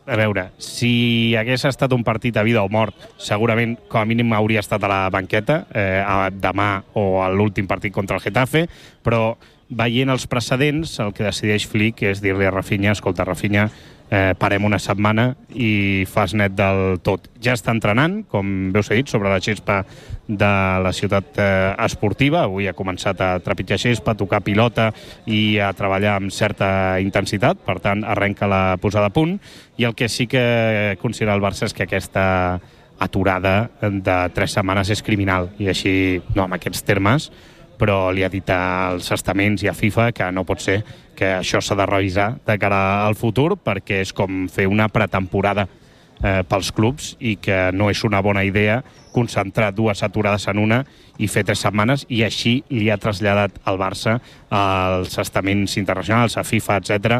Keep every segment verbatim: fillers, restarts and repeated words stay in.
a veure, si hagués estat un partit a vida o mort, segurament com a mínim hauria estat a la banqueta eh, demà o a l'últim partit contra el Getafe, però veient els precedents, el que decideix Flick és dir-li a Rafinha, escolta, Rafinha, eh, parem una setmana i fas net del tot. Ja està entrenant, com veus dit, sobre la gespa de la ciutat eh, esportiva. Avui ha començat a trepitjar gespa, a tocar pilota i a treballar amb certa intensitat, per tant, arrenca la posada a punt, i el que sí que considera el Barça és que aquesta aturada de tres setmanes és criminal, i així, no amb aquests termes, però li ha dit als estaments i a FIFA que no pot ser, que això s'ha de revisar de cara al futur, perquè és com fer una pretemporada eh, pels clubs, i que no és una bona idea concentrar dues aturades en una i fer tres setmanes, i així li ha traslladat al Barça als estaments internacionals, a FIFA, etcètera,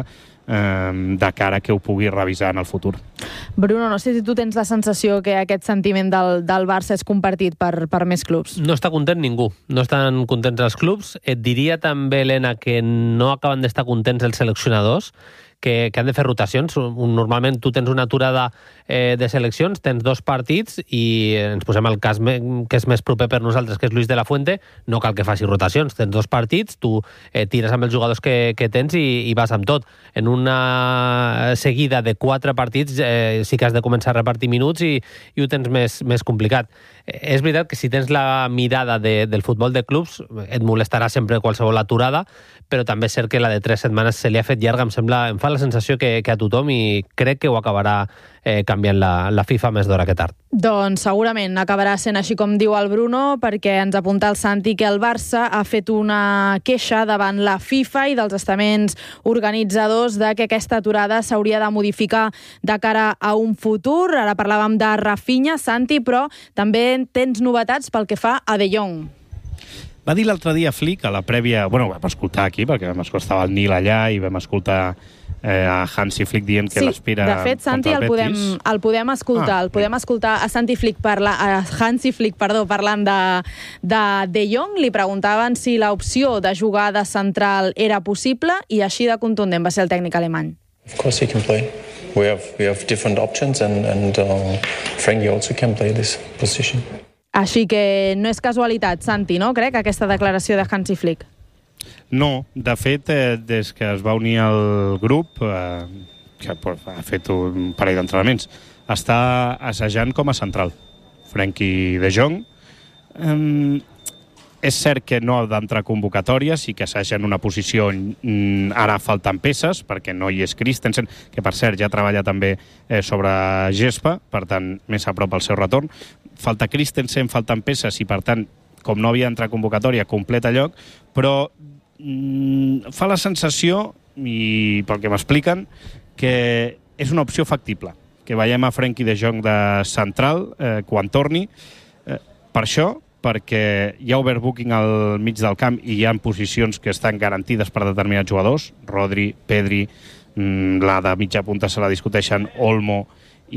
de cara que ho pugui revisar en el futur. Bruno, no sé si tu tens la sensació que aquest sentiment del, del Barça és compartit per, per més clubs. No està content ningú, no estan contents els clubs. Et diria també, Helena, que no acaben d'estar contents els seleccionadors, que, que han de fer rotacions. Normalment tu tens una aturada eh, de seleccions, tens dos partits i ens posem el cas me, que és més proper per nosaltres, que és Luis de la Fuente, no cal que faci rotacions. Tens dos partits, tu eh, tires amb els jugadors que, que tens i, i vas amb tot. En una seguida de quatre partits eh, sí que has de començar a repartir minuts i, i ho tens més, més complicat. Eh, és veritat que si tens la mirada de, del futbol de clubs et molestarà sempre qualsevol aturada, però també és cert que la de tres setmanes se li ha fet llarga, em sembla, em fa la sensació que, que a tothom, i crec que ho acabarà eh, canviant la, la FIFA més d'hora que tard. Doncs segurament acabarà sent així com diu el Bruno, perquè ens apunta el Santi que el Barça ha fet una queixa davant la FIFA i dels estaments organitzadors de que aquesta aturada s'hauria de modificar de cara a un futur. Ara parlàvem de Rafinha, Santi, però també tens novetats pel que fa a De Jong. Va dir l'altre dia Flick, a la prèvia... Bueno, ho vam escoltar aquí, perquè vam escoltar el Nil allà i vam escoltar eh, a Hansi Flick dient que sí, l'aspira de fet, Santi, el podem, el podem escoltar. Ah, el podem escoltar a Santi Flick parla, a Hansi Flick, perdó, parlant de, de De Jong. Li preguntaven si l'opció de jugar de central era possible, i així de contundent va ser el tècnic alemany. Of course he can play. We have, we have different options, and, and uh, Frankie also can play this position. Així que no és casualitat, Santi, no? Crec, aquesta declaració de Hansi Flick. No, de fet, eh, des que es va unir al grup, eh, que ha fet un parell d'entrenaments, està assajant com a central. Frenkie de Jong. Eh, és cert que no ha d'entrar convocatòries i que assaja en una posició on ara falten peces, perquè no hi és Christensen, que per cert ja treballa també eh, sobre gespa, per tant, més a prop al seu retorn. Falta Christensen, falten peces, i per tant, com no havia d'entrar convocatòria, completa lloc, però mm, fa la sensació, i pel que m'expliquen, que és una opció factible, que veiem a Frenkie de Jong de central eh, quan torni. Eh, per això, perquè hi ha overbooking al mig del camp i hi ha posicions que estan garantides per determinats jugadors, Rodri, Pedri, mmm, la de mitja punta se la discuteixen Olmo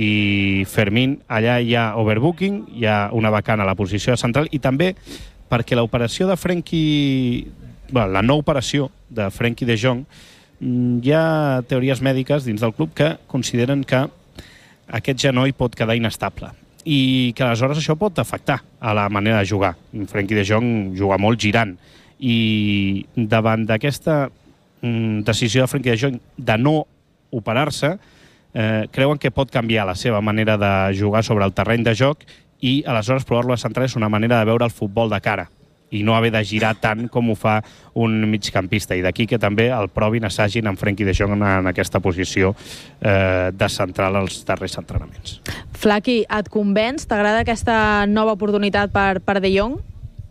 i Fermín. Allà hi ha overbooking, hi ha una vacant a la posició de central, i també perquè l'operació de Frenkie, bueno, la no operació de Frenkie de Jong, hi ha teories mèdiques dins del club que consideren que aquest genoll pot quedar inestable i que aleshores això pot afectar a la manera de jugar. Frenkie de Jong juga molt girant, i davant d'aquesta mm, decisió de Frenkie de Jong de no operar-se, eh, creuen que pot canviar la seva manera de jugar sobre el terreny de joc, i aleshores provar-lo a central és una manera de veure el futbol de cara i no haver de girar tant com ho fa un migcampista, i d'aquí que també el provin, assagin amb Frenkie de Jong en, en aquesta posició eh, de central als darrers entrenaments. Flaqui, et convenç? T'agrada aquesta nova oportunitat per, per De Jong?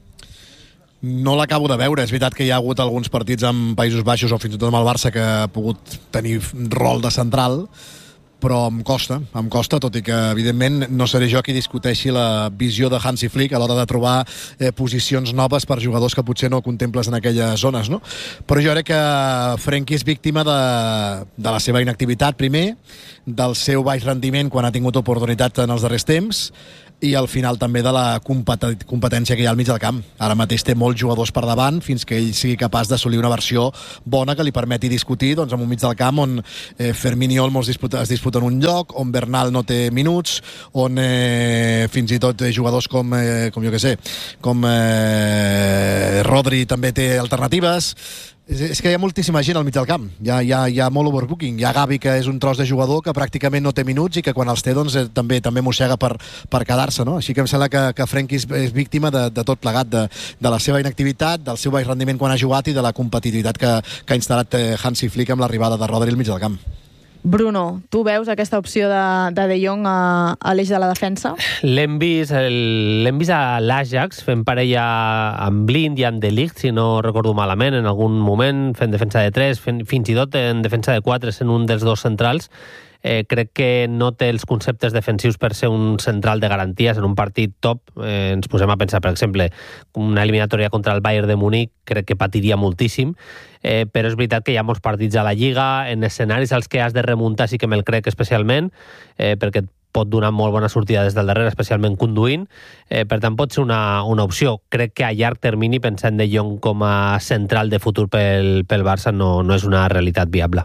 No l'acabo de veure. És veritat que hi ha hagut alguns partits amb Països Baixos o fins i tot amb el Barça que ha pogut tenir rol de central, però em costa, em costa, tot i que evidentment no seré jo qui discuteixi la visió de Hansi Flick a l'hora de trobar eh, posicions noves per jugadors que potser no contemples en aquelles zones, no? Però jo crec que Frenkie és víctima de, de la seva inactivitat, primer, del seu baix rendiment quan ha tingut oportunitat en els darrers temps, i al final també de la competència que hi ha al mig del camp. Ara mateix té molts jugadors per davant fins que ell sigui capaç d'assolir una versió bona que li permeti discutir doncs, en un mig del camp on eh, Fermín i Olmo es, disputa, es disputen un lloc, on Bernal no té minuts, on eh, fins i tot jugadors com, eh, com jo que sé, com eh, Rodri també té alternatives. És que hi ha moltíssima gent al mig del camp. Hi ha, hi ha, hi ha molt overbooking. Hi ha Gavi, que és un tros de jugador que pràcticament no té minuts i que quan els té doncs, eh, també també mossega per, per quedar-se. No? Així que em sembla que, que Frenkie és, és víctima de, de tot plegat, de, de la seva inactivitat, del seu baix rendiment quan ha jugat i de la competitivitat que, que ha instal·lat eh, Hansi Flick amb l'arribada de Rodri al mig del camp. Bruno, tu veus aquesta opció de De, de Jong a, a l'eix de la defensa? L'hem vist, el, l'hem vist a l'Ajax fent parella amb Blind i amb De Ligt, si no recordo malament, en algun moment, fent defensa de tres, fent, fins i tot en defensa de quatre, sent un dels dos centrals. Eh, crec que no té els conceptes defensius per ser un central de garanties en un partit top. Eh, ens posem a pensar, per exemple, una eliminatòria contra el Bayern de Múnich, crec que patiria moltíssim, eh, però és veritat que hi ha molts partits a la Lliga, en escenaris als que has de remuntar sí que me'l crec especialment, eh, perquè et pot donar molt bona sortida des del darrere, especialment conduint, eh, per tant pot ser una, una opció. Crec que a llarg termini pensar en De Jong com a central de futur pel, pel Barça no, no és una realitat viable.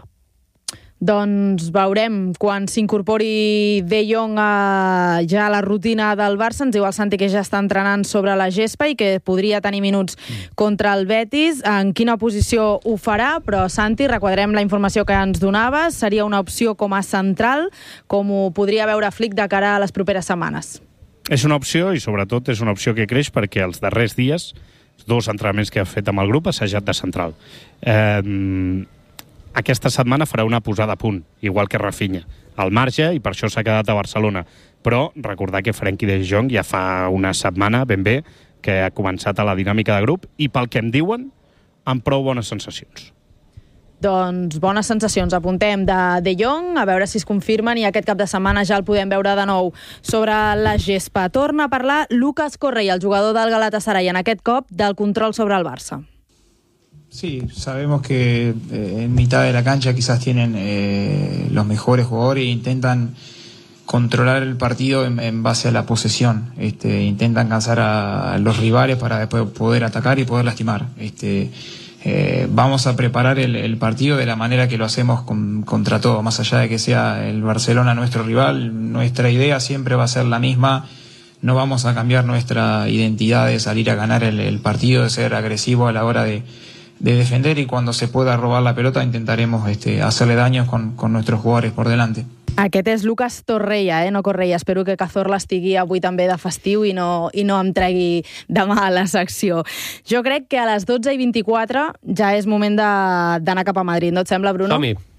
Doncs veurem quan s'incorpori De Jong a, ja a la rutina del Barça. Ens diu el Santi que ja està entrenant sobre la gespa i que podria tenir minuts contra el Betis. En quina posició ho farà? Però, Santi, requadrem la informació que ens donaves. Seria una opció com a central, com ho podria veure Flick de cara a les properes setmanes. És una opció i, sobretot, és una opció que creix perquè els darrers dies, dos entrenaments que ha fet amb el grup, ha assajat de central. Eh... Aquesta setmana farà una posada a punt, igual que Rafinha, al marge, i per això s'ha quedat a Barcelona. Però recordar que Frenkie de Jong ja fa una setmana, ben bé, que ha començat a la dinàmica de grup i, pel que em diuen, amb prou bones sensacions. Doncs bones sensacions. Apuntem de De Jong, a veure si es confirmen, i aquest cap de setmana ja el podem veure de nou sobre la gespa. Torna a parlar Lucas Correa, el jugador del Galatasaray, en aquest cop del control sobre el Barça. Sí, sabemos que eh, en mitad de la cancha quizás tienen eh, los mejores jugadores e intentan controlar el partido en, en base a la posesión. Este, intentan cansar a los rivales para después poder atacar y poder lastimar. Este, eh, vamos a preparar el, el partido de la manera que lo hacemos con, contra todo, más allá de que sea el Barcelona nuestro rival. Nuestra idea siempre va a ser la misma. No vamos a cambiar nuestra identidad de salir a ganar el, el partido, de ser agresivo a la hora de de defender, y cuando se pueda robar la pelota intentaremos este, hacerle daños con, con nuestros jugadores por delante. Aquest és Lucas Torreia, eh? no Correia. Espero que Cazorla estigui avui també de festiu i no, i no em tregui demà a la secció. Jo crec que a les dotze i vint-i-quatre ja és moment d'anar cap a Madrid, no et sembla, Bruno? Som-hi.